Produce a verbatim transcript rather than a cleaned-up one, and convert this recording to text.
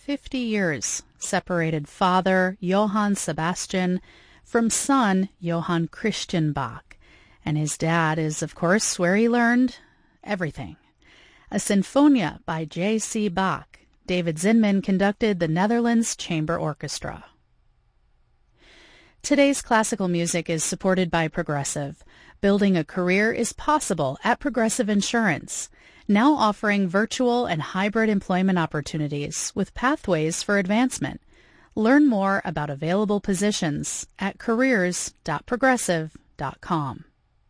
Fifty years separated father Johann Sebastian from son Johann Christian Bach, and his dad is, of course, where he learned everything. A Sinfonia by J C Bach. David Zinman conducted the Netherlands Chamber Orchestra. Today's classical music is supported by Progressive. Building a career is possible at Progressive Insurance, now offering virtual and hybrid employment opportunities with pathways for advancement. Learn more about available positions at careers dot progressive dot com.